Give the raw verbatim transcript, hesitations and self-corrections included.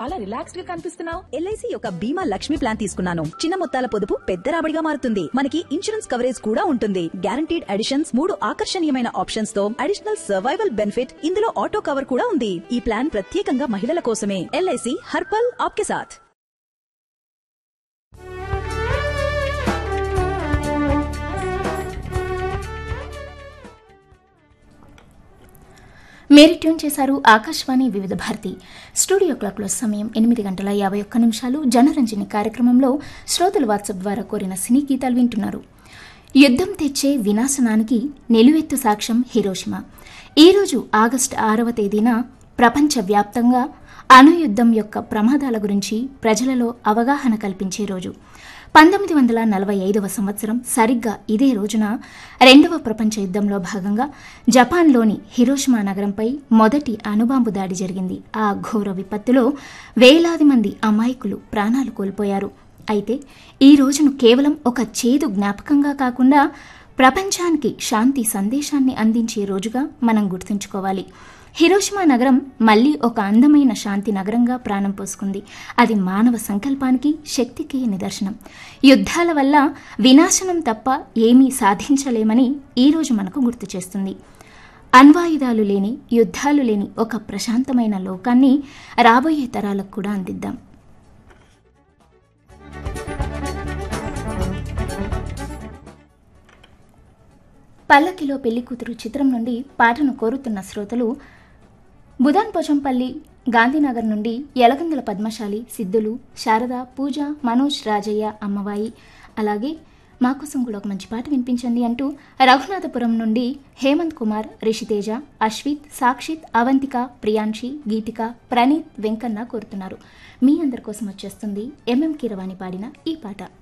చాలా రిలాక్స్డ్ గా కనిపిస్తున్నావు. ఎల్ఐసి యొక్క బీమా లక్ష్మి ప్లాన్ తీసుకున్నాను. చిన్న మొత్తాల పొదుపు పెద్ద రాబడిగా మారుతుంది. మనకి ఇన్సూరెన్స్ కవరేజ్ కూడా ఉంటుంది. గ్యారంటీడ్ అడిషన్స్, మూడు ఆకర్షణీయమైన ఆప్షన్స్ తో అడిషనల్ సర్వైవల్ బెనిఫిట్, ఇందులో ఆటో కవర్ కూడా ఉంది. ఈ ప్లాన్ ప్రత్యేకంగా మహిళల కోసమే. ఎల్ఐసి హర్పల్ ఆప్కే సాథ్. మీరు ట్యూన్ చేశారు ఆకాశవాణి వివిధ భారతి. స్టూడియో క్లాక్లో సమయం ఎనిమిది గంటల యాభై ఒక్క నిమిషాలు. జనరంజని కార్యక్రమంలో శ్రోతలు వాట్సాప్ ద్వారా కోరిన సినీ గీతాలు వింటున్నారు. యుద్ధం తెచ్చే వినాశనానికి నిలువెత్తు సాక్ష్యం హిరోషిమా. ఈరోజు ఆగస్టు ఆరవ తేదీన ప్రపంచవ్యాప్తంగా అణుయుద్ధం యొక్క ప్రమాదాల గురించి ప్రజలలో అవగాహన కల్పించే రోజు. పంతొమ్మిది వందల నలభై ఐదవ సంవత్సరం సరిగ్గా ఇదే రోజున రెండవ ప్రపంచ యుద్ధంలో భాగంగా జపాన్లోని హిరోషిమా నగరంపై మొదటి అణుబాంబు దాడి జరిగింది. ఆ ఘోర విపత్తులో వేలాది మంది అమాయకులు ప్రాణాలు కోల్పోయారు. అయితే ఈ రోజును కేవలం ఒక చేదు జ్ఞాపకంగా కాకుండా ప్రపంచానికి శాంతి సందేశాన్ని అందించే రోజుగా మనం గుర్తుంచుకోవాలి. హిరోషిమా నగరం మళ్లీ ఒక అందమైన శాంతి నగరంగా ప్రాణం పోసుకుంది. అది మానవ సంకల్పానికి, శక్తికి నిదర్శనం. యుద్ధాల వల్ల వినాశనం తప్ప ఏమీ సాధించలేమని ఈరోజు మనకు గుర్తు చేస్తుంది. అణ్వాయుధాలు లేని, యుద్ధాలు లేని ఒక ప్రశాంతమైన లోకాన్ని రాబోయే తరాలకు కూడా అందిద్దాం. పల్లకిలో పెళ్లికూతురు చిత్రం నుండి పాటను కోరుతున్న శ్రోతలు బుధాన్ పోచంపల్లి, గాంధీనగర్ నుండి యలగందుల పద్మశాలి, సిద్ధులు, శారద, పూజ, మనోజ్, రాజయ్య, అమ్మవాయి, అలాగే మా కోసం కూడా ఒక మంచి పాట వినిపించండి అంటూ రఘునాథపురం నుండి హేమంత్ కుమార్, రిషితేజ, అశ్విత్, సాక్షిత్, అవంతిక, ప్రియాంశి, గీతిక, ప్రణీత్, వెంకన్న కోరుతున్నారు. మీ అందరి కోసం వచ్చేస్తుంది ఎంఎం కీరవాణి పాడిన ఈ పాట.